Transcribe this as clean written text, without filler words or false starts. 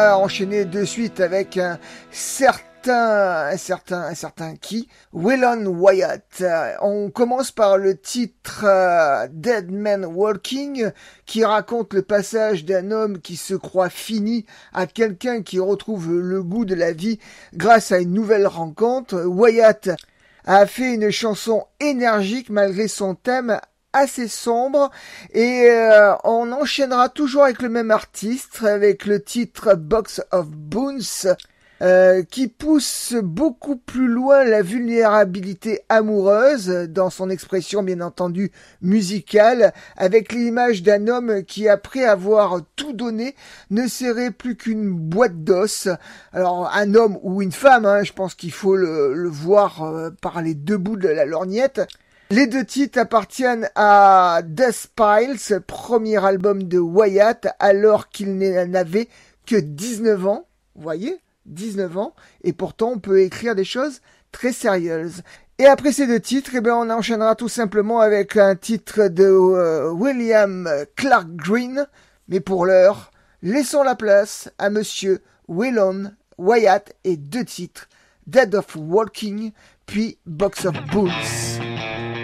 Enchaîner de suite avec un certain qui, Waylon Wyatt. On commence par le titre Dead Man Walking, qui raconte le passage d'un homme qui se croit fini à quelqu'un qui retrouve le goût de la vie grâce à une nouvelle rencontre. Wyatt a fait une chanson énergique malgré son thème assez sombre, et on enchaînera toujours avec le même artiste avec le titre Box of Bones, qui pousse beaucoup plus loin la vulnérabilité amoureuse dans son expression bien entendu musicale, avec l'image d'un homme qui après avoir tout donné ne serait plus qu'une boîte d'os. Alors un homme ou une femme, hein, je pense qu'il faut le voir par les deux bouts de la lorgnette. Les deux titres appartiennent à Death Piles, premier album de Wyatt, alors qu'il n'avait que 19 ans. Vous voyez, 19 ans. Et pourtant, on peut écrire des choses très sérieuses. Et après ces deux titres, eh bien, on enchaînera tout simplement avec un titre de William Clark Green. Mais pour l'heure, laissons la place à monsieur Waylon Wyatt et deux titres, Dead of Walking, puis Box of Bulls.